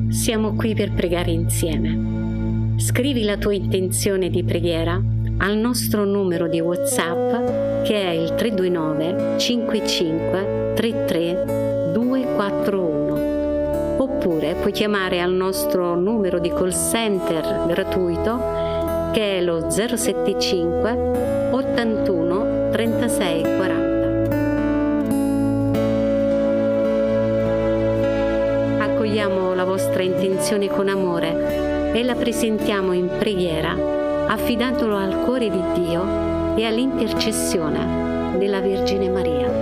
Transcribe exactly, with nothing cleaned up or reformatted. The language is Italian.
Siamo qui per pregare insieme. Scrivi la tua intenzione di preghiera al nostro numero di WhatsApp che è il tre due nove cinque cinque tre tre due quattro uno, oppure puoi chiamare al nostro numero di call center gratuito che è lo zero sette cinque ottantuno trentasei quaranta. Accogliamo la vostra intenzione con amore e la presentiamo in preghiera, affidandolo al cuore di Dio e all'intercessione della Vergine Maria.